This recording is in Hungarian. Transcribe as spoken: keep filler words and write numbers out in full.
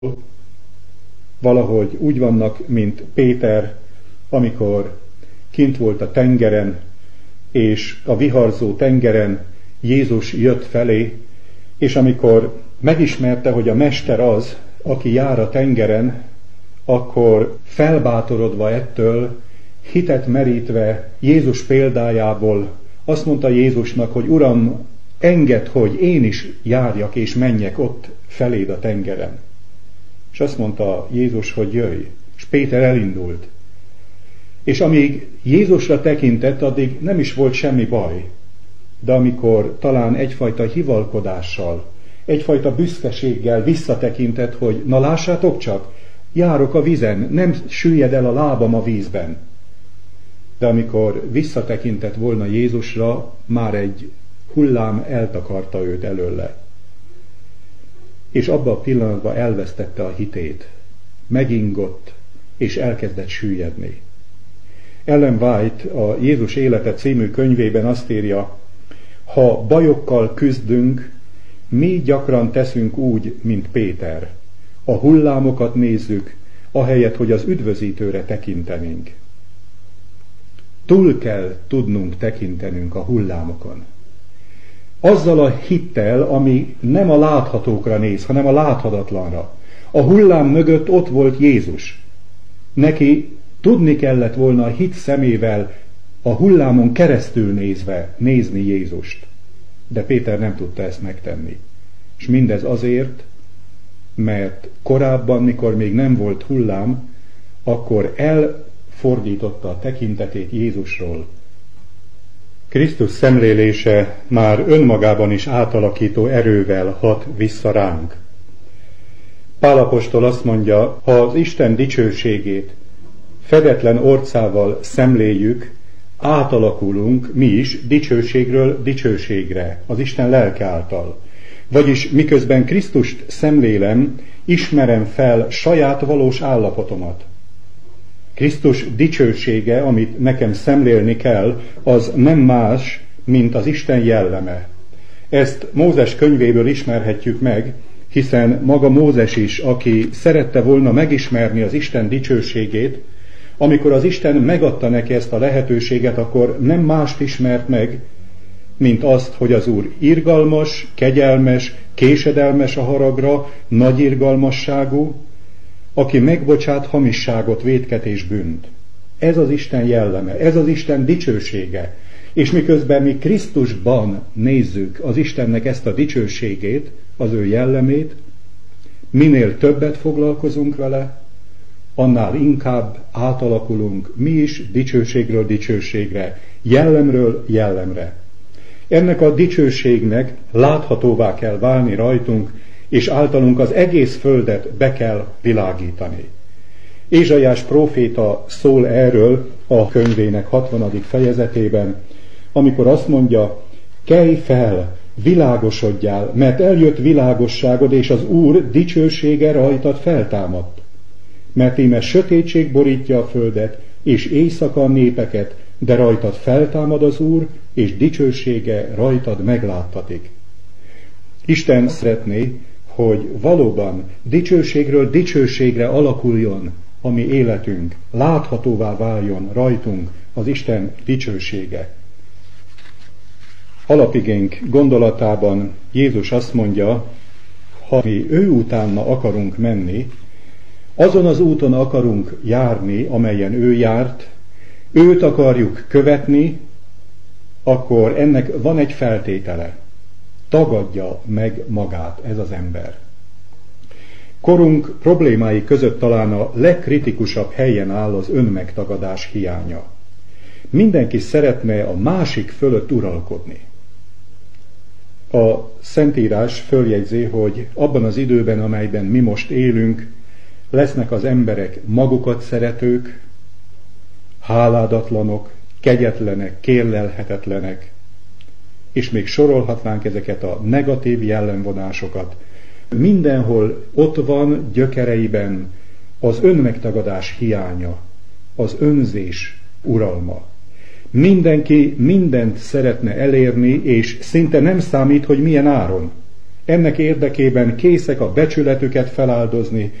valahogy úgy vannak, mint Péter, amikor kint volt a tengeren, és a viharzó tengeren Jézus jött felé, és amikor megismerte, hogy a Mester az, aki jár a tengeren, akkor felbátorodva ettől, hitet merítve Jézus példájából azt mondta Jézusnak, hogy Uram, engedd, hogy én is járjak és menjek ott feléd a tengeren. És azt mondta Jézus, hogy jöjj. És Péter elindult. És amíg Jézusra tekintett, addig nem is volt semmi baj. De amikor talán egyfajta hivalkodással, egyfajta büszkeséggel visszatekintett, hogy na lássátok csak, járok a vízen, nem süllyed el a lábam a vízben. De amikor visszatekintett volna Jézusra, már egy hullám eltakarta őt előle. És abban a pillanatban elvesztette a hitét. Megingott, és elkezdett süllyedni. Ellen White a Jézus élete című könyvében azt írja, ha bajokkal küzdünk, mi gyakran teszünk úgy, mint Péter. A hullámokat nézzük, ahelyett, hogy az üdvözítőre tekintenénk. Túl kell tudnunk tekintenünk a hullámokon. Azzal a hittel, ami nem a láthatókra néz, hanem a láthatatlanra. A hullám mögött ott volt Jézus. Neki tudni kellett volna a hit szemével a hullámon keresztül nézve nézni Jézust. De Péter nem tudta ezt megtenni. És mindez azért, mert korábban, mikor még nem volt hullám, akkor elfordította a tekintetét Jézusról. Krisztus szemlélése már önmagában is átalakító erővel hat vissza ránk. Pál apostol azt mondja, ha az Isten dicsőségét fedetlen orcával szemléljük, átalakulunk mi is dicsőségről dicsőségre, az Isten lelke által. Vagyis miközben Krisztust szemlélem, ismerem fel saját valós állapotomat. Krisztus dicsősége, amit nekem szemlélni kell, az nem más, mint az Isten jelleme. Ezt Mózes könyvéből ismerhetjük meg, hiszen maga Mózes is, aki szerette volna megismerni az Isten dicsőségét, amikor az Isten megadta neki ezt a lehetőséget, akkor nem mást ismert meg, mint azt, hogy az Úr irgalmas, kegyelmes, késedelmes a haragra, nagy irgalmasságú, aki megbocsát hamisságot, vétket és bűnt. Ez az Isten jelleme, ez az Isten dicsősége. És miközben mi Krisztusban nézzük az Istennek ezt a dicsőségét, az ő jellemét, minél többet foglalkozunk vele, annál inkább átalakulunk mi is dicsőségről dicsőségre, jellemről jellemre. Ennek a dicsőségnek láthatóvá kell válni rajtunk, és általunk az egész földet be kell világítani. Ézsaiás próféta szól erről a könyvének hatvanadik fejezetében, amikor azt mondja, kelj fel, világosodjál, mert eljött világosságod, és az Úr dicsősége rajtad feltámadt. Mert íme sötétség borítja a földet, és éjszaka a népeket, de rajtad feltámad az Úr, és dicsősége rajtad megláttatik. Isten szeretné, hogy valóban dicsőségről dicsőségre alakuljon a mi életünk, láthatóvá váljon rajtunk az Isten dicsősége. Alapigénk gondolatában Jézus azt mondja, ha mi ő utána akarunk menni, azon az úton akarunk járni, amelyen ő járt, őt akarjuk követni, akkor ennek van egy feltétele. Tagadja meg magát ez az ember. Korunk problémái között talán a legkritikusabb helyen áll az önmegtagadás hiánya. Mindenki szeretne a másik fölött uralkodni. A Szentírás följegyzi, hogy abban az időben, amelyben mi most élünk, lesznek az emberek magukat szeretők, háládatlanok, kegyetlenek, kérlelhetetlenek, és még sorolhatnánk ezeket a negatív jellemvonásokat. Mindenhol ott van gyökereiben az önmegtagadás hiánya, az önzés uralma. Mindenki mindent szeretne elérni, és szinte nem számít, hogy milyen áron. ennek érdekében készek a becsületüket feláldozni,